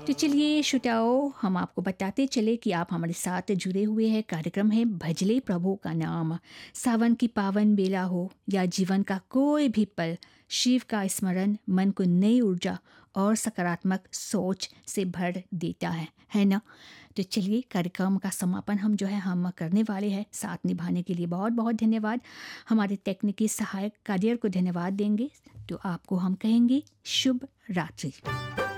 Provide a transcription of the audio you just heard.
तो चलिए श्रोताओं, हम आपको बताते चले कि आप हमारे साथ जुड़े हुए हैं। कार्यक्रम है भजले प्रभु का नाम। सावन की पावन बेला हो या जीवन का कोई भी पल, शिव का स्मरण मन को नई ऊर्जा और सकारात्मक सोच से भर देता है ना। तो चलिए कार्यक्रम का समापन हम करने वाले हैं। साथ निभाने के लिए बहुत बहुत धन्यवाद। हमारे तकनीकी सहायक कादिर को धन्यवाद देंगे। तो आपको हम कहेंगे शुभ रात्रि।